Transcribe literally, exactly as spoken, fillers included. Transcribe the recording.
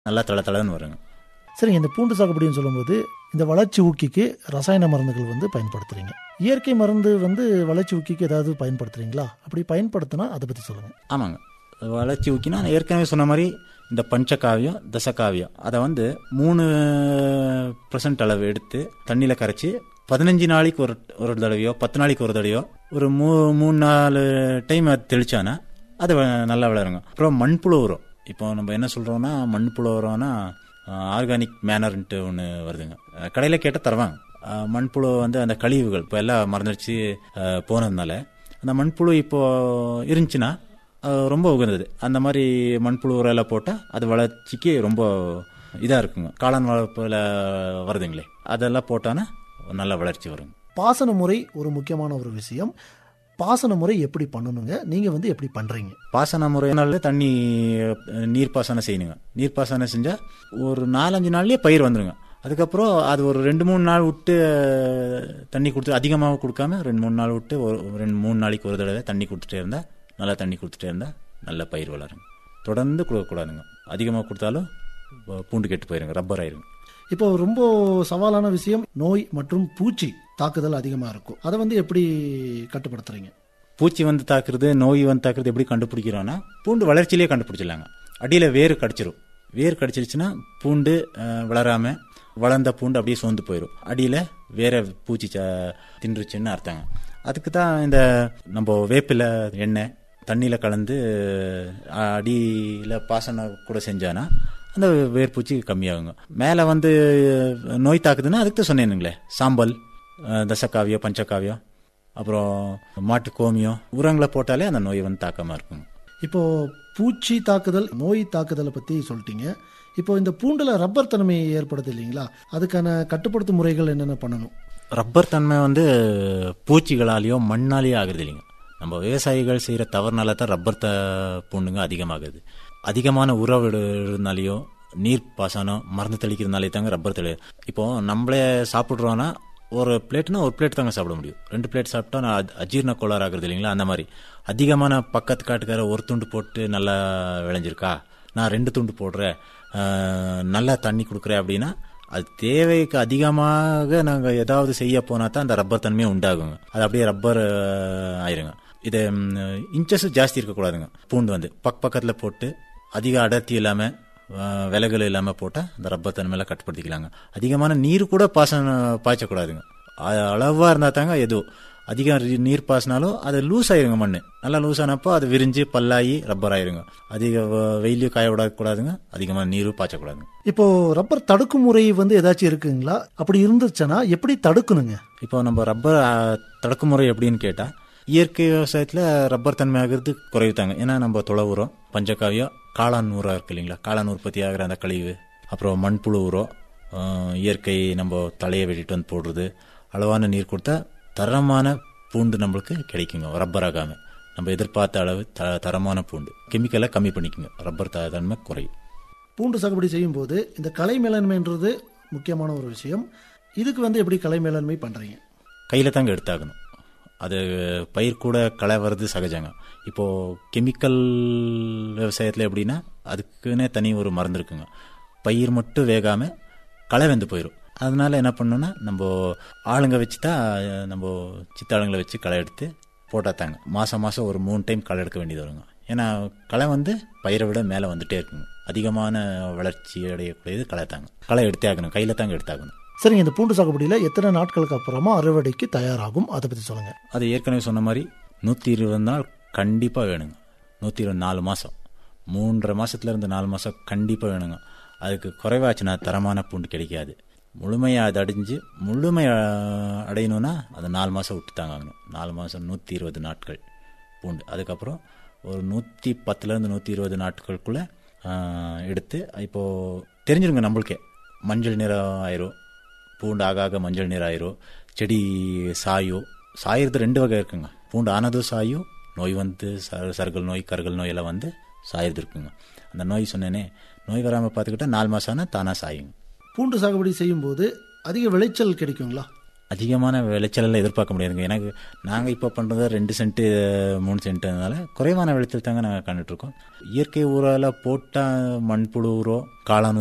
நல்லா தள தளன்னு வருங்க. சரிங்க, இந்த பூண்டு சாகுபடின்னு சொல்லும்போது இந்த வளர்ச்சி ஊக்கிக்கு ரசாயன மருந்துகள் வந்து பயன்படுத்துறீங்க. இயற்கை மருந்து வந்து வளர்ச்சி ஊக்கிக்கு ஏதாவது பயன்படுத்துறீங்களா? அப்படி பயன்படுத்தினா அதை பற்றி சொல்லுங்கள். ஆமாங்க, வளர்ச்சி ஊக்கினா நான் ஏற்கனவே சொன்ன மாதிரி இந்த பஞ்சகாவியம் தசகாவியம் அதை வந்து மூணு பர்சன்ட் அளவு எடுத்து தண்ணியில் கரைச்சி பதினஞ்சு நாளைக்கு ஒரு ஒரு தடவையோ பத்து நாளைக்கு ஒரு தடவையோ ஒரு மூ மூணு நாலு டைம் அது தெளிச்சானா அது நல்லா வளருங்க. அப்புறம் மண்புழு உரம், இப்போ நம்ம என்ன சொல்கிறோன்னா மண்புழு உரம்னா ஆர்கானிக் மேனர்ன்ட்டு ஒன்று வருதுங்க, கடையில் கேட்டால் தருவாங்க. மண்புழு வந்து அந்த கழிவுகள் இப்போ எல்லாம் மறந்துடுச்சு போனதுனால அந்த மண்புழு இப்போது இருந்துச்சுன்னா ரொம்ப உகந்தது. அந்த மாதிரி மண்புழு உரம் போட்டால் அது வளர்ச்சிக்கு ரொம்ப இதாக இருக்குங்க. காளான் வளர்ப்பில் வருதுங்களே அதெல்லாம் போட்டானா நல்ல வளர்ச்சி வருங்க. பாசன முறை ஒரு முக்கியமான ஒரு விஷயம். பாசன முறை எப்படி பண்ணணுங்க, நீங்கள் வந்து எப்படி பண்ணுறீங்க? பாசன முறைனால தண்ணி நீர்ப்பாசனம் செய்யணுங்க. நீர்ப்பாசனம் செஞ்சால் ஒரு நாலஞ்சு நாள்லேயே பயிர் வந்துடுங்க. அதுக்கப்புறம் அது ஒரு ரெண்டு மூணு நாள் விட்டு தண்ணி கொடுத்து அதிகமாக கொடுக்காம ரெண்டு மூணு நாள் விட்டு ஒரு ரெண்டு மூணு நாளைக்கு ஒரு தடவை தண்ணி கொடுத்துட்டே இருந்தால் நல்லா தண்ணி கொடுத்துட்டே இருந்தால் நல்ல பயிர் வளருங்க. தொடர்ந்து கொடுக்கக்கூடாதுங்க, அதிகமாக கொடுத்தாலும் பூண்டு கெட்டு போயிருங்க, ரப்பர் ஆயிருங்க. இப்போ ரொம்ப சவாலான விஷயம் நோய் மற்றும் பூச்சி தாக்குதல் அதிகமாக இருக்கும். அதை வந்து எப்படி கட்டுப்படுத்துறீங்க? பூச்சி வந்து தாக்குறது நோய் வந்து தாக்குறது எப்படி கண்டுபிடிக்கிறோன்னா பூண்டு வளர்ச்சியிலே கண்டுபிடிச்சிடலாங்க. அடியில் வேறு கடிச்சிரும். வேர் கடிச்சிருச்சுன்னா பூண்டு வளராமல் வளர்ந்த பூண்டு அப்படியே சோர்ந்து போயிடும். அடியில் வேற பூச்சி தின்றுச்சுன்னு அர்த்தங்க. அதுக்கு தான் இந்த நம்ம வேப்பில எண்ணெய் தண்ணியில் கலந்து அடியில் பாசன கூட செஞ்சானா அந்த வேர்பூச்சி கம்மியாகுங்க. மேலே வந்து நோய் தாக்குதுன்னா அதுக்கு தான் சொன்னேனுங்களே, சாம்பல் தசகாவியம் பஞ்சகாவியம் அப்புறம் மாட்டு கோமியம் உரங்களை போட்டாலே அந்த நோய் வந்து தாக்கமாக இருக்குங்க. இப்போ பூச்சி தாக்குதல் நோய் தாக்குதலை பற்றி சொல்லிட்டீங்க. இப்போ இந்த பூண்டில் ரப்பர் தன்மை ஏற்படுது இல்லைங்களா, அதுக்கான கட்டுப்படுத்தும் முறைகள் என்னென்ன பண்ணணும்? ரப்பர் தன்மை வந்து பூச்சிகளாலேயோ மண்ணாலேயோ ஆகுறது இல்லைங்க. நம்ம விவசாயிகள் செய்கிற தவறுனால தான் ரப்பர் த பூண்டுங்க அதிகமாகுது. அதிகமான உறவுனாலேயோ நீர் பாசனம் மருந்து தெளிக்கிறதுனாலே தாங்க ரப்பர் தெளி. இப்போ நம்மளே சாப்பிட்றோன்னா ஒரு பிளேட்னா ஒரு பிளேட் தாங்க சாப்பிட முடியும். ரெண்டு பிளேட் சாப்பிட்டா நான் அஜீர்ண கோளாறு ஆகுறது இல்லைங்களா. அந்த மாதிரி அதிகமான பக்கத்து காட்டுக்கார ஒரு துண்டு போட்டு நல்லா விளைஞ்சிருக்கா, நான் ரெண்டு துண்டு போடுறேன், நல்லா தண்ணி கொடுக்குறேன் அப்படின்னா அது தேவைக்கு அதிகமாக நாங்கள் ஏதாவது செய்ய போனால் தான் அந்த ரப்பர் தன்மையை உண்டாகுங்க. அது அப்படியே ரப்பர் ஆயிருங்க. இது இன்ச்சஸ் ஜாஸ்தி இருக்கக்கூடாதுங்க. பூண்டு வந்து பக் பக்கத்தில் போட்டு அதிக அடர்த்தி இல்லாமல் விலகல் இல்லாமல் போட்டால் அந்த ரப்பர் தன்மையெல்லாம் கட்டுப்படுத்திக்கலாங்க. அதிகமான நீர் கூட பாசனம் பாய்ச்சக்கூடாதுங்க. அளவாக இருந்தால் தாங்க எதுவும் அதிகம் நீர் பாசினாலும் அது லூஸ் ஆயிருங்க. மண் நல்லா லூஸ் ஆனப்போ அது விரிஞ்சு பல்லாகி ரப்பர் ஆயிருங்க. அதிக வெயிலையும் காய விடக்கூடாதுங்க, அதிகமாக நீரும் பாய்ச்சக்கூடாதுங்க. இப்போ ரப்பர் தடுக்கும் முறை வந்து ஏதாச்சும் இருக்குங்களா? அப்படி இருந்துச்சுன்னா எப்படி தடுக்கணுங்க? இப்போ நம்ம ரப்பர் தடுக்கும் முறை எப்படின்னு கேட்டால் இயற்கை விவசாயத்தில் ரப்பர் தன்மை ஆகிறது குறைவு தாங்க. ஏன்னா நம்ம தொலை உரம் பஞ்சகாவியம் காளான் உரம் இருக்கு இல்லைங்களா, காளான் உற்பத்தி ஆகிற அந்த கழிவு அப்புறம் மண்புழு உரம் இயற்கை நம்ம தலையை வெட்டிட்டு வந்து போடுறது அளவான நீர் கொடுத்தா தரமான பூண்டு நம்மளுக்கு கிடைக்குங்க. ரப்பர் ஆகாமல் நம்ம எதிர்பார்த்த அளவு த தரமான பூண்டு கெமிக்கலை கம்மி பண்ணிக்குங்க, ரப்பர் தன்மை குறையும். பூண்டு சாகுபடி செய்யும் போது இந்த கலை மேலாண்மைன்றது முக்கியமான ஒரு விஷயம். இதுக்கு வந்து எப்படி கலை மேலாண்மை பண்ணுறீங்க? கையில் தாங்க எடுத்தாகணும். அது பயிர் கூட களை வர்றது சகஜங்க. இப்போது கெமிக்கல் விவசாயத்தில் எப்படின்னா அதுக்குன்னே தனி ஒரு மருந்து இருக்குங்க. பயிர் மட்டும் வேகாமல் களை வெந்து போயிடும். அதனால என்ன பண்ணோன்னா நம்ம ஆளுங்க வச்சு தான் நம்ம சித்தாளுங்களை வச்சு களை எடுத்து போட்டால் தாங்க மாதம் மாதம் ஒரு மூணு டைம் களை எடுக்க வேண்டியது வருங்க. ஏன்னா களை வந்து பயிரை விட மேலே வந்துட்டே இருக்குங்க. அதிகமான வளர்ச்சி அடையக்கூடியது களை தாங்க. களை எடுத்தே ஆகணும், கையில் தாங்க எடுத்தாகணும். சரிங்க, இந்த பூண்டு சாகுபடியில் எத்தனை நாட்களுக்கு அப்புறமா அறுவடைக்கு தயாராகும் அதை பற்றி சொல்லுங்கள். அது ஏற்கனவே சொன்ன மாதிரி நூற்றி இருபது நாள் கண்டிப்பாக வேணுங்க. நூற்றி இருபது நாலு மாதம் மூன்றரை மாதத்துலேருந்து நாலு மாதம் கண்டிப்பாக வேணுங்க. அதுக்கு குறைவாச்சுன்னா தரமான பூண்டு கிடைக்காது. முழுமையாக அது அடைஞ்சு முழுமை அடையணும்னா அது நாலு மாதம் விட்டு தாங்க ஆகணும். நாலு மாதம் நூற்றி இருபது நாட்கள் பூண்டு. அதுக்கப்புறம் ஒரு நூற்றி பத்துலேருந்து நூற்றி இருபது நாட்களுக்குள்ளே எடுத்து இப்போது தெரிஞ்சிருங்க நம்மளுக்கே மஞ்சள் நிறம் ஆயிரும். பூண்டு ஆக ஆக மஞ்சள் நீர் ஆயிரும். செடி சாயும். சாயிறது ரெண்டு வகை இருக்குங்க. பூண்டு ஆனதும் சாயும், நோய் வந்து சருகல் நோய் கருகல் நோய் எல்லாம் வந்து சாயிறது இருக்குங்க. அந்த நோய் சொன்னேனே, நோய் வராமல் பார்த்துக்கிட்டா நாலு மாதம் ஆனால் தானாக சாயுங்க. பூண்டு சாகுபடி செய்யும் போது அதிக விளைச்சல் கிடைக்குங்களா? அதிகமான விளைச்சலில் எதிர்பார்க்க முடியாதுங்க. எனக்கு நாங்கள் இப்போ பண்ணுறது ரெண்டு சென்ட்டு மூணு சென்ட்டுனால குறைவான விளைச்சல் தாங்க நாங்கள் கண்டுட்ருக்கோம். இயற்கை உரால் போட்டால் மண்புழு உரம், காளான்